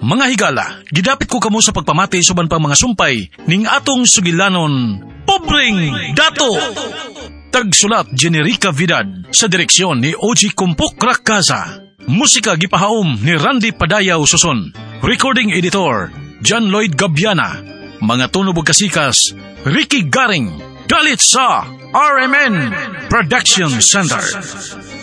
Mga higala, gidapit ko kamo sa pagpamati suban pang mga sumpay ning atong sugilanon, Pobreng Dato! Tagsulat Generica Vidad sa direksyon ni Oji Kumpok Rakaza. Musika gipahaom ni Randy Padayaw Suson. Recording editor John Lloyd Gabiana. Mga tunog ug kasikas Ricky Garing. Dalit sa RMN Production Center.